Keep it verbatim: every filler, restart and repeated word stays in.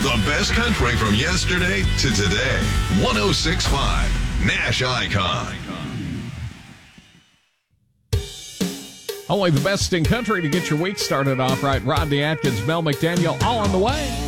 The best country from yesterday to today. one oh six point five Nash Icon. Only the best in country to get your week started off right. Rodney Atkins, Mel McDaniel, all on the way.